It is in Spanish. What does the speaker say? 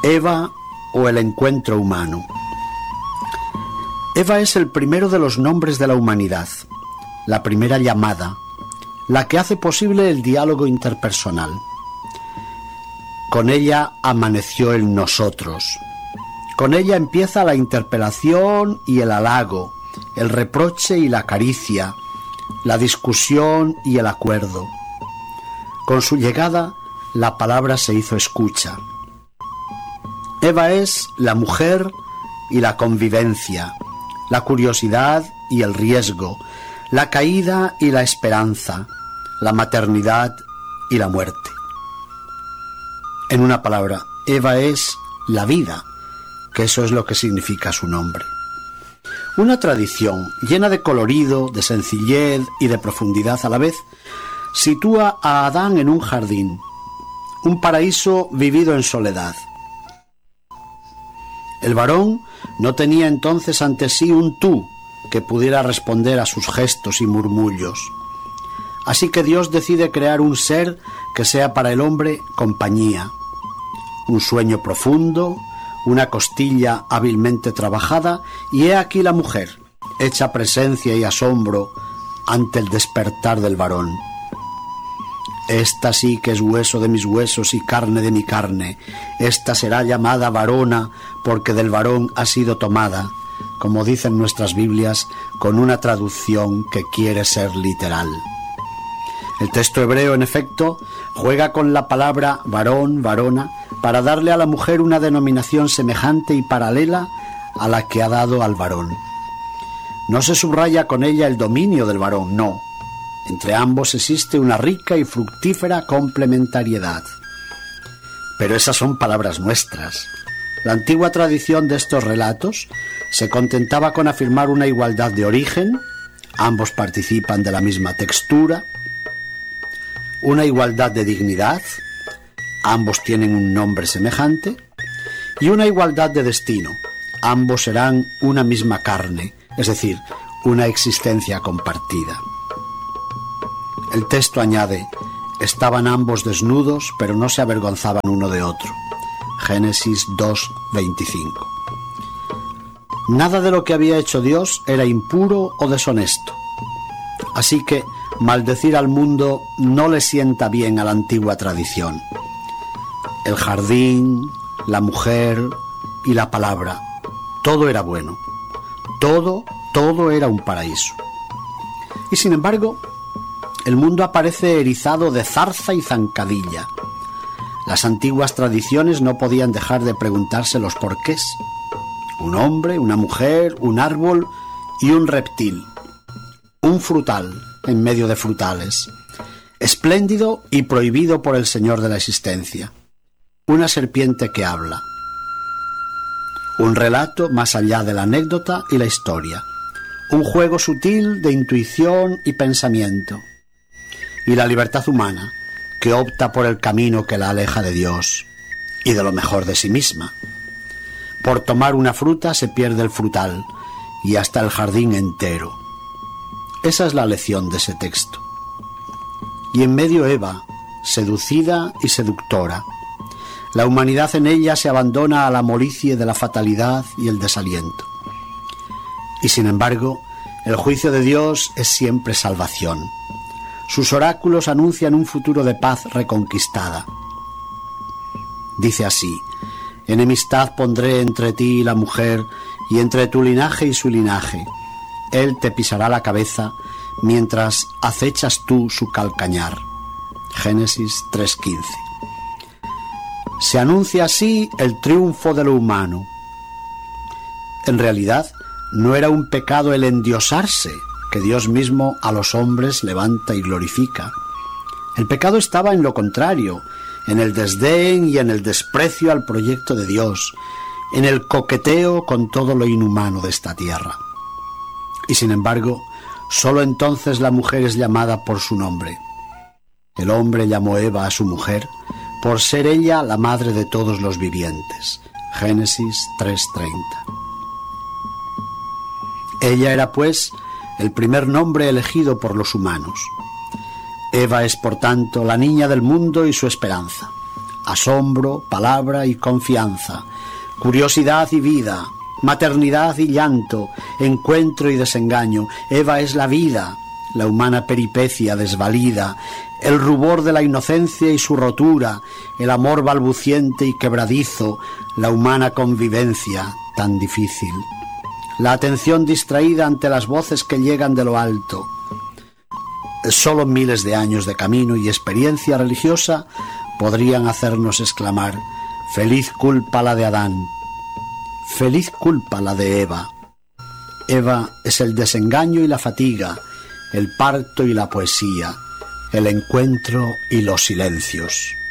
Eva o el encuentro humano. Eva es el primero de los nombres de la humanidad, la primera llamada, la que hace posible el diálogo interpersonal. Con ella amaneció el nosotros. Con ella empieza la interpelación y el halago, el reproche y la caricia, la discusión y el acuerdo. Con su llegada, la palabra se hizo escucha. Eva es la mujer y la convivencia, la curiosidad y el riesgo, la caída y la esperanza, la maternidad y la muerte. En una palabra, Eva es la vida, que eso es lo que significa su nombre. Una tradición llena de colorido, de sencillez y de profundidad a la vez, sitúa a Adán en un jardín, un paraíso vivido en soledad. El varón no tenía entonces ante sí un tú que pudiera responder a sus gestos y murmullos. Así que Dios decide crear un ser que sea para el hombre compañía, un sueño profundo, una costilla hábilmente trabajada, y he aquí la mujer, hecha presencia y asombro ante el despertar del varón. Esta sí que es hueso de mis huesos y carne de mi carne. Esta será llamada varona, porque del varón ha sido tomada, como dicen nuestras Biblias, con una traducción que quiere ser literal. El texto hebreo, en efecto, juega con la palabra varón, varona, para darle a la mujer una denominación semejante y paralela a la que ha dado al varón. No se subraya con ella el dominio del varón, no. Entre ambos existe una rica y fructífera complementariedad. Pero esas son palabras nuestras. La antigua tradición de estos relatos se contentaba con afirmar una igualdad de origen, ambos participan de la misma textura, una igualdad de dignidad, ambos tienen un nombre semejante, y una igualdad de destino, ambos serán una misma carne, es decir, una existencia compartida. El texto añade: estaban ambos desnudos, pero no se avergonzaban uno de otro. Génesis 2:25. Nada de lo que había hecho Dios era impuro o deshonesto. Así que maldecir al mundo no le sienta bien a la antigua tradición. El jardín, la mujer y la palabra, todo era bueno. Todo era un paraíso. Y sin embargo, el mundo aparece erizado de zarza y zancadilla. Las antiguas tradiciones no podían dejar de preguntarse los porqués. Un hombre, una mujer, un árbol y un reptil. Un frutal en medio de frutales. Espléndido y prohibido por el Señor de la existencia. Una serpiente que habla. Un relato más allá de la anécdota y la historia. Un juego sutil de intuición y pensamiento. Y la libertad humana, que opta por el camino que la aleja de Dios y de lo mejor de sí misma. Por tomar una fruta se pierde el frutal y hasta el jardín entero. Esa es la lección de ese texto. Y en medio Eva, seducida y seductora. La humanidad en ella se abandona a la molicie de la fatalidad y el desaliento. Y sin embargo, el juicio de Dios es siempre salvación. Sus oráculos anuncian un futuro de paz reconquistada. Dice así: enemistad pondré entre ti y la mujer, y entre tu linaje y su linaje. Él te pisará la cabeza, mientras acechas tú su calcañar. Génesis 3:15. Se anuncia así el triunfo de lo humano. En realidad, no era un pecado el endiosarse, que Dios mismo a los hombres levanta y glorifica. El pecado estaba en lo contrario, en el desdén y en el desprecio al proyecto de Dios, en el coqueteo con todo lo inhumano de esta tierra. Y sin embargo, sólo entonces la mujer es llamada por su nombre. El hombre llamó Eva a su mujer por ser ella la madre de todos los vivientes. Génesis 3:30. Ella era, pues, el primer nombre elegido por los humanos. Eva es, por tanto, la niña del mundo y su esperanza. asombro, palabra y confianza, curiosidad y vida, maternidad y llanto, encuentro y desengaño. Eva es la vida, la humana peripecia desvalida, el rubor de la inocencia y su rotura, el amor balbuciente y quebradizo, la humana convivencia tan difícil, la atención distraída ante las voces que llegan de lo alto. Solo miles de años de camino y experiencia religiosa podrían hacernos exclamar: feliz culpa la de Adán, feliz culpa la de Eva. Eva es el desengaño y la fatiga, el parto y la poesía, el encuentro y los silencios.